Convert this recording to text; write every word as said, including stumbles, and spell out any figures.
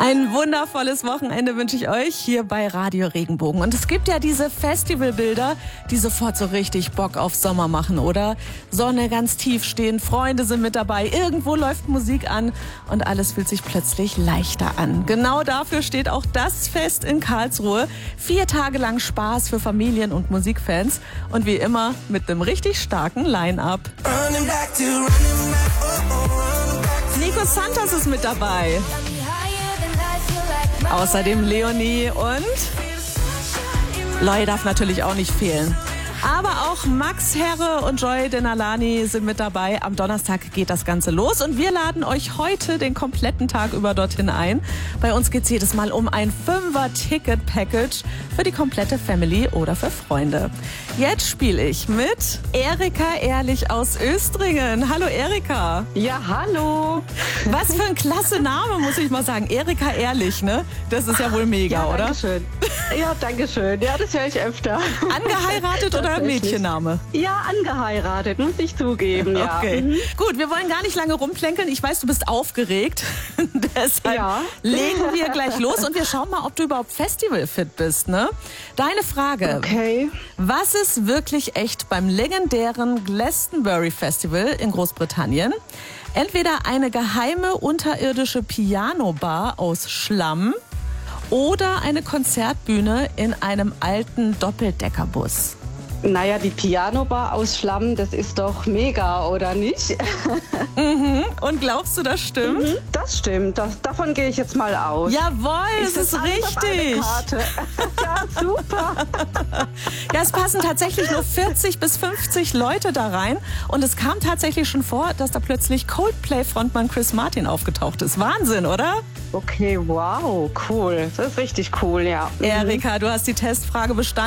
Ein wundervolles Wochenende wünsche ich euch hier bei Radio Regenbogen. Und es gibt ja diese Festivalbilder, die sofort so richtig Bock auf Sommer machen, oder? Sonne ganz tief stehen, Freunde sind mit dabei, irgendwo läuft Musik an und alles fühlt sich plötzlich leichter an. Genau dafür steht auch das Fest in Karlsruhe. Vier Tage lang Spaß für Familien und Musikfans und wie immer mit einem richtig starken Line-Up. Nico Santos ist mit dabei. Außerdem Leonie und Loy darf natürlich auch nicht fehlen. Aber auch Max Herre und Joy Denalani sind mit dabei. Am Donnerstag geht das Ganze los und wir laden euch heute den kompletten Tag über dorthin ein. Bei uns geht es jedes Mal um ein Fünfer-Ticket-Package für die komplette Family oder für Freunde. Jetzt spiele ich mit Erika Ehrlich aus Östringen. Hallo Erika. Ja, hallo. Was für ein klasse Name, muss ich mal sagen. Erika Ehrlich, ne? Das ist ja wohl mega, ja, oder? Danke schön. Ja, danke schön. Ja, das höre ich öfter. Angeheiratet oder Mädchenname? Ja, angeheiratet, muss ich zugeben, ja. Okay. Mhm. Gut, wir wollen gar nicht lange rumplänkeln. Ich weiß, du bist aufgeregt. Deshalb Ja. legen wir gleich los und wir schauen mal, ob du überhaupt festivalfit bist, ne? Deine Frage. Okay. Was ist wirklich echt beim legendären Glastonbury Festival in Großbritannien? Entweder eine geheime unterirdische Piano-Bar aus Schlamm oder eine Konzertbühne in einem alten Doppeldeckerbus. Naja, die Pianobar aus Schlamm, das ist doch mega, oder nicht? Mhm. Und glaubst du, das stimmt? Mhm, das stimmt, das, davon gehe ich jetzt mal aus. Jawohl, es ist richtig. Ja, super. Ja, es passen tatsächlich nur vierzig bis fünfzig Leute da rein. Und es kam tatsächlich schon vor, dass da plötzlich Coldplay-Frontmann Chris Martin aufgetaucht ist. Wahnsinn, oder? Okay, wow, cool. Das ist richtig cool, ja. Mhm. Erika, du hast die Testfrage bestanden.